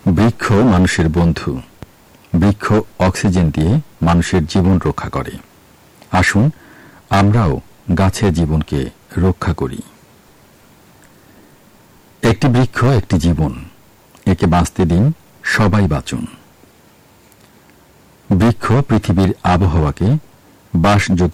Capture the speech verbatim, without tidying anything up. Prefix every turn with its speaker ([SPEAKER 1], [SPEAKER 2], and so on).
[SPEAKER 1] বৃক্ষ মানুষের বন্ধু। বৃক্ষ অক্সিজেন দিয়ে মানুষের জীবন রক্ষা করে। আসুন আমরাও গাছের জীবনকে রক্ষা করি। একটি বৃক্ষ একটি জীবন, একে বাঁচতে দিন, সবাই বাঁচুন। বৃক্ষ পৃথিবীর আবহাওয়াকে বাসযোগ্য